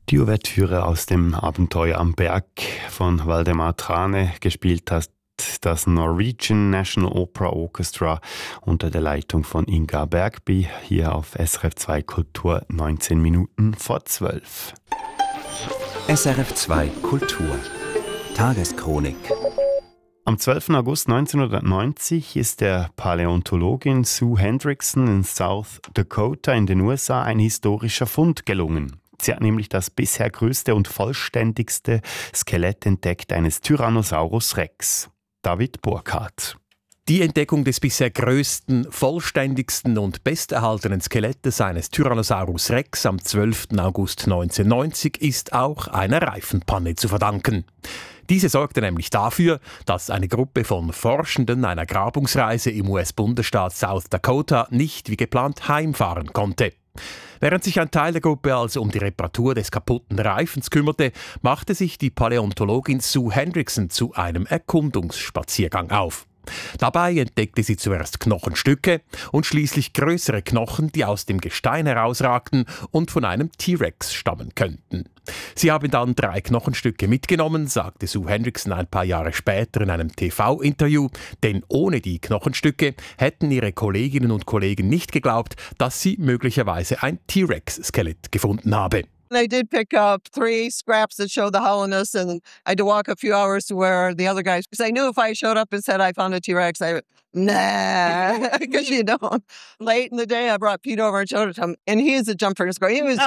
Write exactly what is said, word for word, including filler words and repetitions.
Die Ouvertüre aus dem Abenteuer am Berg von Waldemar Trane, gespielt hat das Norwegian National Opera Orchestra unter der Leitung von Inga Bergby, hier auf S R F zwei Kultur, neunzehn Minuten vor zwölf. S R F zwei Kultur Tageschronik. Am zwölften August neunzehnhundertneunzig ist der Paläontologin Sue Hendrickson in South Dakota in den U S A ein historischer Fund gelungen. Sie hat nämlich das bisher größte und vollständigste Skelett entdeckt eines Tyrannosaurus Rex. David Burkhardt. Die Entdeckung des bisher größten, vollständigsten und besterhaltenen Skelettes eines Tyrannosaurus Rex am zwölften August neunzehnhundertneunzig ist auch einer Reifenpanne zu verdanken. Diese sorgte nämlich dafür, dass eine Gruppe von Forschenden einer Grabungsreise im U S-Bundesstaat South Dakota nicht wie geplant heimfahren konnte. Während sich ein Teil der Gruppe also um die Reparatur des kaputten Reifens kümmerte, machte sich die Paläontologin Sue Hendrickson zu einem Erkundungsspaziergang auf. Dabei entdeckte sie zuerst Knochenstücke und schließlich größere Knochen, die aus dem Gestein herausragten und von einem T-Rex stammen könnten. Sie haben dann drei Knochenstücke mitgenommen, sagte Sue Hendrickson ein paar Jahre später in einem T V-Interview, denn ohne die Knochenstücke hätten ihre Kolleginnen und Kollegen nicht geglaubt, dass sie möglicherweise ein T-Rex-Skelett gefunden habe. I did pick up three scraps that show the hollowness, and I had to walk a few hours to where the other guys, because I knew if I showed up and said I found a T-Rex, I would, nah, because you don't. Late in the day, I brought Pete over and showed it to him, and he is a jumper. He was